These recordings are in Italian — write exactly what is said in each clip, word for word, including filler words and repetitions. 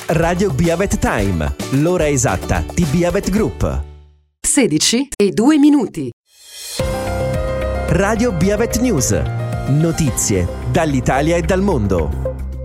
Radio Beavet Time, l'ora esatta di Beavet Group. sedici e due minuti. Radio Beavet News. Notizie dall'Italia e dal mondo.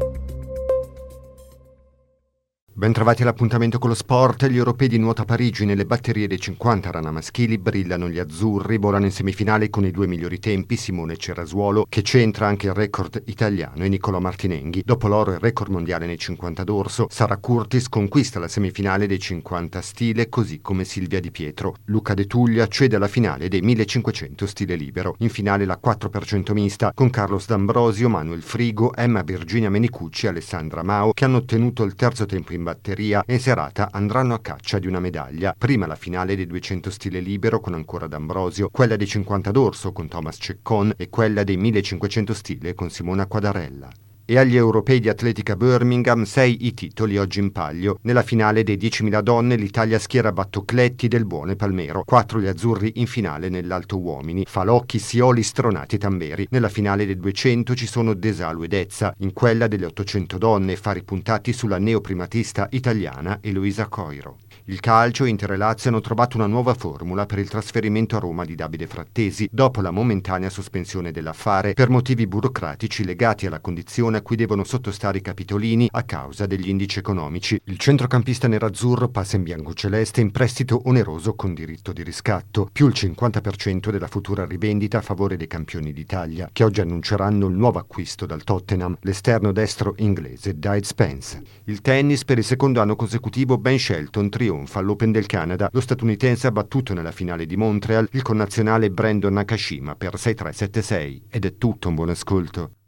Bentrovati all'appuntamento con lo sport. Gli europei di nuoto a Parigi. Nelle batterie dei cinquanta rana maschili brillano gli azzurri, volano in semifinale con i due migliori tempi, Simone Cerasuolo, che centra anche il record italiano, e Nicolò Martinenghi. Dopo l'oro e il record mondiale nei cinquanta dorso, Sara Curtis conquista la semifinale dei cinquanta stile, così come Silvia Di Pietro. Luca De Tuglia cede alla finale dei millecinquecento stile libero. In finale la quattro per cento mista con Carlos D'Ambrosio, Manuel Frigo, Emma Virginia Menicucci e Alessandra Mao, che hanno ottenuto il terzo tempo in batteria, e in serata andranno a caccia di una medaglia. Prima la finale dei duecento stile libero con ancora D'Ambrosio, quella dei cinquanta dorso con Thomas Ceccon e quella dei millecinquecento stile con Simona Quadarella. E agli europei di atletica Birmingham, sei i titoli oggi in palio. Nella finale dei diecimila donne l'Italia schiera Battocletti, Del Buono e Palmero. Quattro gli azzurri in finale nell'alto uomini. Falocchi, Sioli, Stronati e Tamberi. Nella finale dei duecento ci sono Desalu ed Ezza. In quella delle ottocento donne fari puntati sulla neoprimatista italiana Eloisa Coiro. Il calcio, Inter e Lazio hanno trovato una nuova formula per il trasferimento a Roma di Davide Frattesi dopo la momentanea sospensione dell'affare per motivi burocratici legati alla condizione a cui devono sottostare i capitolini a causa degli indici economici. Il centrocampista nerazzurro passa in biancoceleste in prestito oneroso con diritto di riscatto, più il cinquanta per cento della futura rivendita a favore dei campioni d'Italia, che oggi annunceranno il nuovo acquisto dal Tottenham, l'esterno destro inglese Dyle Spence. Il tennis, per il secondo anno consecutivo Ben Shelton trionfa all'Open del Canada. Lo statunitense ha battuto nella finale di Montreal il connazionale Brandon Nakashima per sei tre sette sei. Ed è tutto, un buon ascolto.